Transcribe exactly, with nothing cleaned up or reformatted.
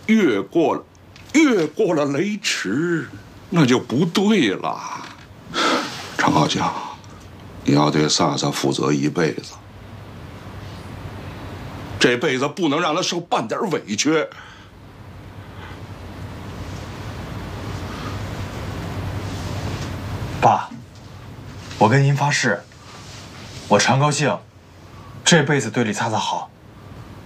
越过了，越过了雷池，那就不对了。常浩江，你要对萨萨负责一辈子，这辈子不能让他受半点委屈。 爸，我跟您发誓，我常高兴，这辈子对李萨萨好。